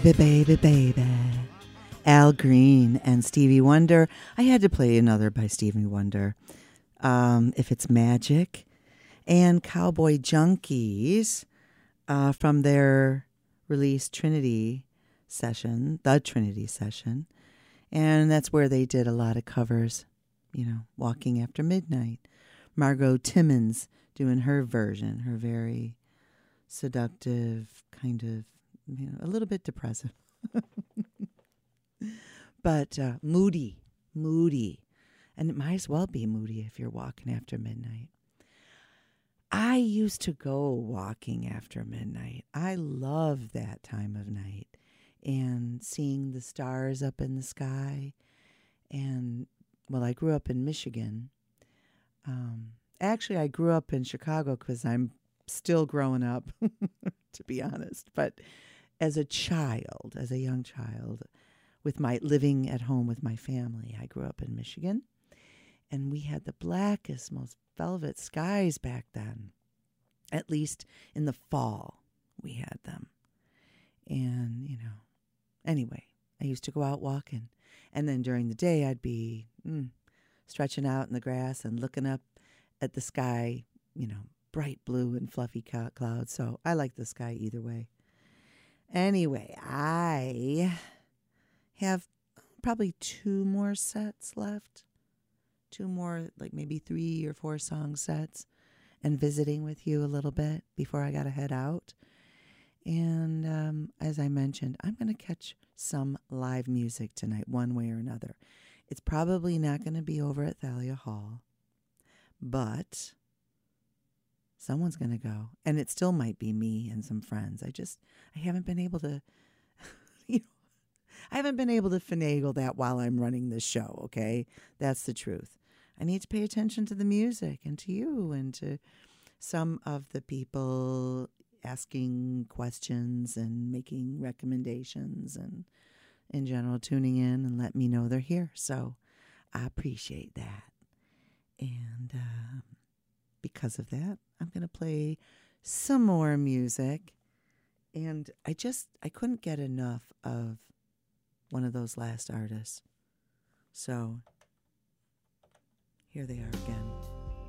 Baby, baby. Al Green and Stevie Wonder. I had to play another by Stevie Wonder. If It's Magic. And Cowboy Junkies from their release Trinity session, the Trinity session. And that's where they did a lot of covers, Walking After Midnight. Margot Timmons doing her version, her very seductive, kind of, a little bit depressive. But moody. And it might as well be moody if you're walking after midnight. I used to go walking after midnight. I love that time of night and seeing the stars up in the sky. And, well, I grew up in Michigan. Actually, I grew up in Chicago because I'm still growing up, to be honest. But as a young child, living at home with my family, I grew up in Michigan. And we had the blackest, most velvet skies back then. At least in the fall, we had them. And, anyway, I used to go out walking. And then during the day, I'd be stretching out in the grass and looking up at the sky, bright blue and fluffy clouds. So I like the sky either way. Anyway, I have probably 2 more sets left. 2 more, like maybe 3 or 4 song sets, and visiting with you a little bit before I got to head out. And as I mentioned, I'm going to catch some live music tonight, one way or another. It's probably not going to be over at Thalia Hall, but someone's going to go. And it still might be me and some friends. I haven't been able to, I haven't been able to finagle that while I'm running this show, okay? That's the truth. I need to pay attention to the music and to you and to some of the people asking questions and making recommendations and in general tuning in and let me know they're here. So I appreciate that. And because of that, I'm going to play some more music. And I couldn't get enough of one of those last artists. So here they are again.